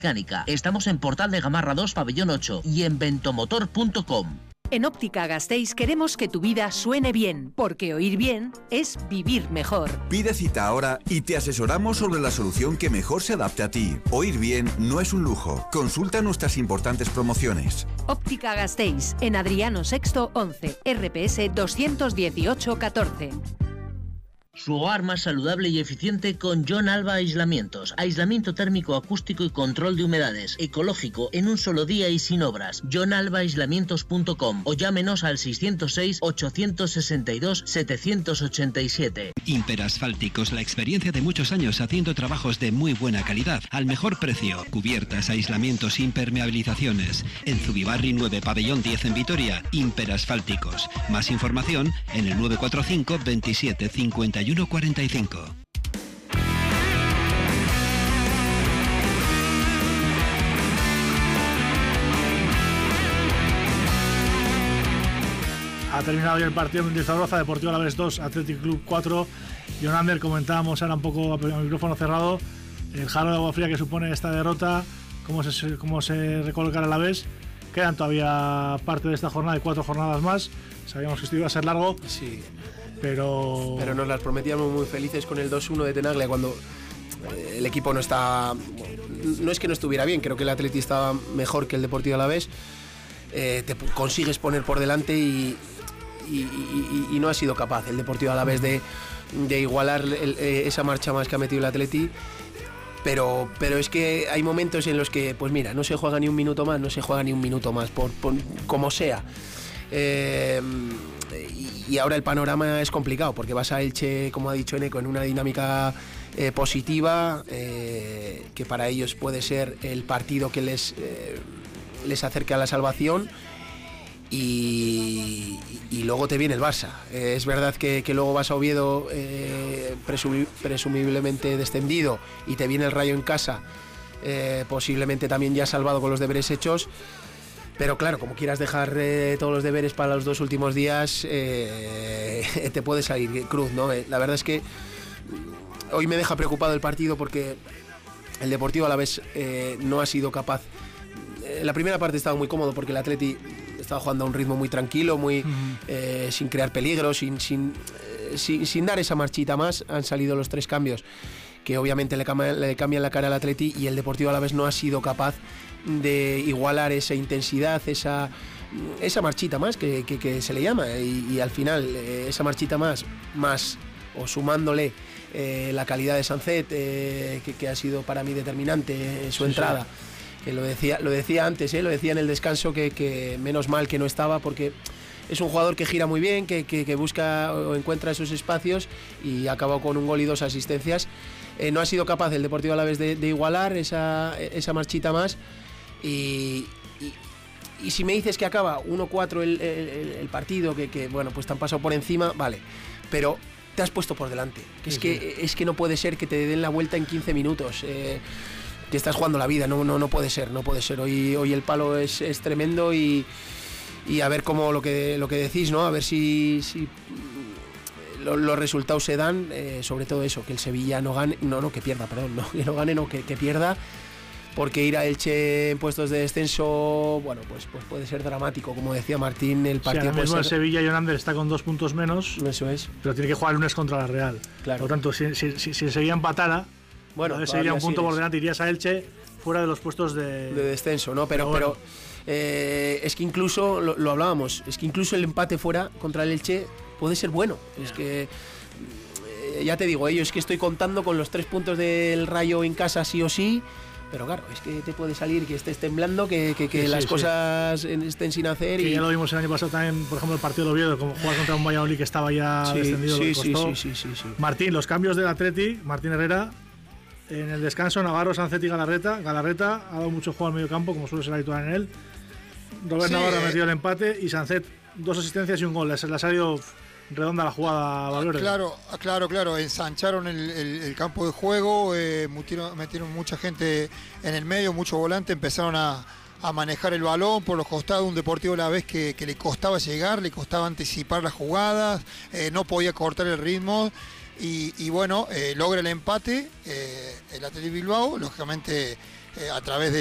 mecánica. Estamos en Portal de Gamarra 2, Pabellón 8 y en ventomotor.com. En Óptica Gasteiz queremos que tu vida suene bien, porque oír bien es vivir mejor. Pide cita ahora y te asesoramos sobre la solución que mejor se adapte a ti. Oír bien no es un lujo. Consulta nuestras importantes promociones. Óptica Gasteiz, en Adriano VI 11, RPS 218 14. Su hogar más saludable y eficiente con John Alba Aislamientos. Aislamiento térmico, acústico y control de humedades. Ecológico, en un solo día y sin obras. JohnAlbaaislamientos.com o llámenos al 606-862-787. Imperasfálticos, la experiencia de muchos años haciendo trabajos de muy buena calidad, al mejor precio. Cubiertas, aislamientos, impermeabilizaciones. En Zubibarri 9, Pabellón 10 en Vitoria, Imperasfálticos. Más información en el 945 27 51 45. Ha terminado hoy el partido en Mendizorroza, Deportivo Alavés 2, Athletic Club 4. John Ander, comentábamos ahora un poco a micrófono cerrado el jarro de agua fría que supone esta derrota, cómo se recoloca el Alavés. Quedan todavía parte de esta jornada y 4 jornadas más. Sabíamos que esto iba a ser largo. Sí. Pero nos las prometíamos muy felices con el 2-1 de Tenaglia cuando el equipo no está... No es que no estuviera bien, creo que el Atleti estaba mejor que el Deportivo Alavés. Te consigues poner por delante y no ha sido capaz el Deportivo Alavés de igualar esa marcha más que ha metido el Atleti. Pero es que hay momentos en los que, pues mira, no se juega ni un minuto más, por como sea. Y ahora el panorama es complicado porque vas a Elche, como ha dicho Eneco, en una dinámica positiva, que para ellos puede ser el partido que les acerque a la salvación, y luego te viene el Barça. Es verdad que luego vas a Oviedo, presumiblemente descendido, y te viene el Rayo en casa, posiblemente también ya salvado con los deberes hechos. Pero claro, como quieras dejar todos los deberes para los 2 últimos días, te puede salir cruz, ¿no? La verdad es que hoy me deja preocupado el partido porque el Deportivo Alavés no ha sido capaz. La primera parte estaba muy cómodo porque el Atleti estaba jugando a un ritmo muy tranquilo, muy sin crear peligro, sin dar esa marchita más. Han salido los 3 cambios que obviamente le cambian la cara al Atleti, y el Deportivo Alavés no ha sido capaz de igualar esa intensidad, esa marchita más que se le llama, y al final esa marchita más o sumándole la calidad de Sancet, que ha sido para mí determinante su entrada. Que lo decía antes, lo decía en el descanso, que menos mal que no estaba, porque es un jugador que gira muy bien, que busca o encuentra esos espacios, y ha acabado con un gol y 2 asistencias. No ha sido capaz el Deportivo Alavés de igualar esa marchita más. Y si me dices que acaba 1-4 el partido, que bueno, pues te han pasado por encima, vale, pero te has puesto por delante, es que no puede ser que te den la vuelta en 15 minutos. Te estás jugando la vida, no puede ser. Hoy el palo es tremendo, y a ver cómo lo que decís, ¿no? A ver si los resultados se dan, sobre todo eso, que el Sevilla no gane, que pierda, que pierda, porque ir a Elche en puestos de descenso, bueno, pues puede ser dramático, como decía Martín, el partido. Ahora mismo el Sevilla, John Ander, está con 2 puntos menos. Eso es. Pero tiene que jugar el lunes contra la Real. Claro. Por lo tanto, si el Sevilla empatara, bueno, sería un punto por delante, irías a Elche fuera de los puestos de descenso, ¿no? Pero es que incluso, lo hablábamos, es que incluso el empate fuera contra el Elche puede ser bueno. Es que, ya te digo, es que estoy contando con los 3 puntos del Rayo en casa sí o sí. Pero claro, es que te puede salir que estés temblando, que las cosas estén sin hacer. Que ya lo vimos el año pasado también, por ejemplo, el partido de Oviedo, como jugar contra un Valladolid que estaba ya descendido. Sí. Martín, los cambios del Atleti, Martín Herrera, en el descanso, Navarro, Sancet y Galarreta. Galarreta ha dado mucho juego al medio campo, como suele ser habitual en él. Robert Navarro ha metido el empate, y Sancet 2 asistencias y un gol. Les ha salido redonda la jugada, Valverde. Claro, ensancharon el campo de juego, metieron mucha gente en el medio, mucho volante, empezaron a manejar el balón por los costados, un Deportivo Alavés que le costaba llegar, le costaba anticipar las jugadas, no podía cortar el ritmo, y bueno, logra el empate el Athletic Bilbao, lógicamente a través de